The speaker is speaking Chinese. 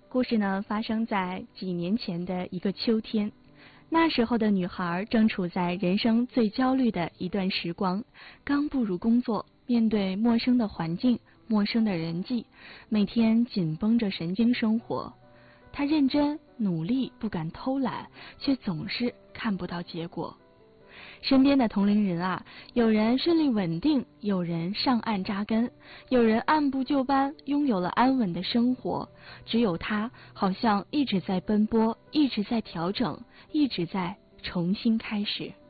故事呢发生在几年前的一个秋天，那时候的女孩正处在人生最焦虑的一段时光，刚步入工作，面对陌生的环境、陌生的人际，每天紧绷着神经生活。她认真努力，不敢偷懒，却总是看不到结果。身边的同龄人啊，有人顺利稳定，有人上岸扎根，有人按部就班拥有了安稳的生活，只有他好像一直在奔波，一直在调整，一直在重新开始。